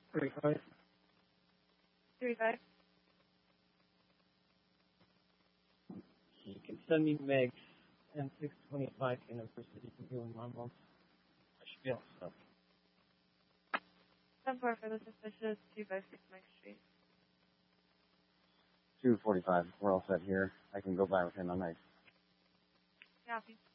35. 35. You can send me Meg's N625 University for doing my month. I should be able to stop. 10-4 for the suspicious 256 Mike Street. 245. We're all set here. I can go by with him on night. Copy.